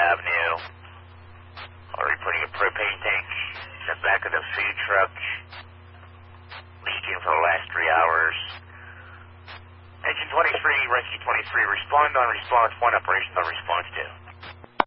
Avenue. Already putting a propane tank in the back of the food truck. Leaking for the last 3 hours. Engine 23, Rescue 23, respond on response 1, operation on response 2.